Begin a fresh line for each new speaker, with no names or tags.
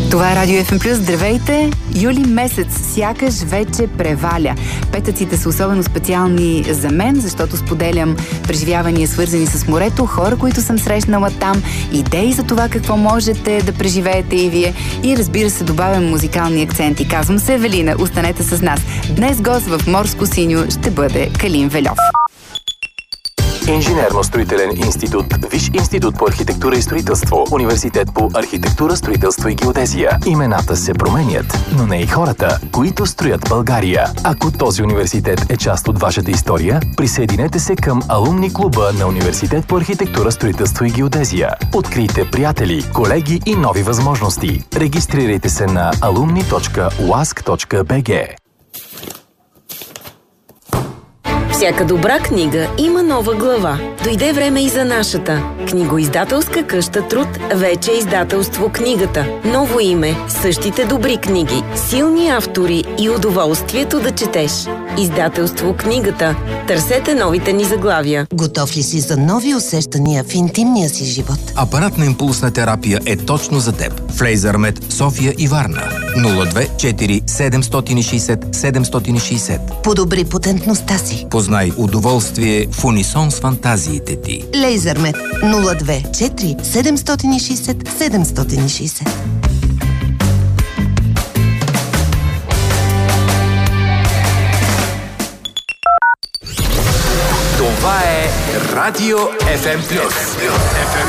Това е Радио FM+. Здравейте! Юли месец сякаш вече преваля. Петъците са особено специални за мен, защото споделям преживявания, свързани с морето, хора, които съм срещнала там, идеи за това какво можете да преживеете и вие. И разбира се, добавям музикални акценти. Казвам се Евелина, останете с нас. Днес гост в Морско синьо ще бъде Калин Вельов.
Инженерно-строителен институт, Висш институт по архитектура и строителство, Университет по архитектура, строителство и геодезия. Имената се променят, но не и хората, които строят България. Ако този университет е част от вашата история, присъединете се към алумни клуба на Университет по архитектура, строителство и геодезия. Открийте приятели, колеги и нови възможности. Регистрирайте се на alumni.uask.bg.
Всяка добра книга има нова глава. Дойде време и за нашата. Книгоиздателска къща Труд вече е издателство Книгата. Ново име, същите добри книги, силни автори и удоволствието да четеш. Издателство Книгата. Търсете новите ни заглавия.
Готов ли си за нови усещания в интимния си живот?
Апаратна импулсна терапия е точно за теб. В Лейзърмед, София и Варна. 02 4 760 760.
Подобри потентността си.
Познай удоволствие в унисон с фантазиите ти.
Лейзърмед 02 4 760 760.
Това е Радио FM+.